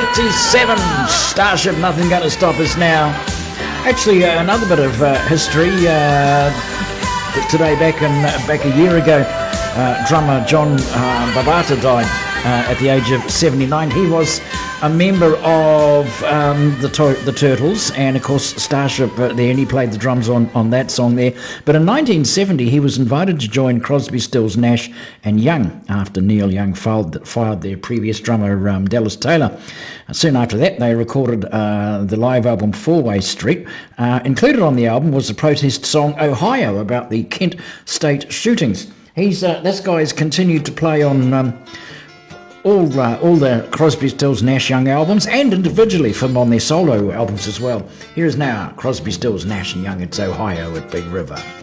1987, Starship, Nothing Gonna Stop Us Now. Actually, another bit of history. Today, back a year ago, drummer John Babata died at the age of 79. He was a member of the Turtles, and of course Starship there, and he played the drums on that song there. But in 1970 he was invited to join Crosby, Stills, Nash and Young after Neil Young fired their previous drummer Dallas Taylor. Soon after that they recorded the live album Four-Way Street. Included on the album was the protest song Ohio about the Kent State shootings. This guy's continued to play on all the Crosby, Stills, Nash, Young albums, and individually from on their solo albums as well. Here is now Crosby, Stills, Nash and Young. It's Ohio at Big River.